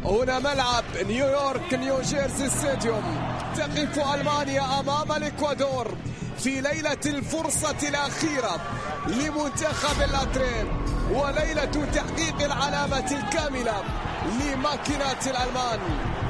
هنا ملعب نيويورك نيو جيرسي ستاديوم، تقف ألمانيا أمام الإكوادور في ليلة الفرصة الأخيرة لمنتخب الأتريب، وليلة تحقيق العلامة الكاملة لماكينات الألمان.